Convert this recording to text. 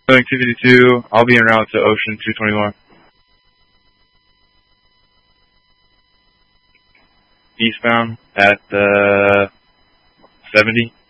Boeing 252, I'll be en route to Ocean 221. Eastbound at 70.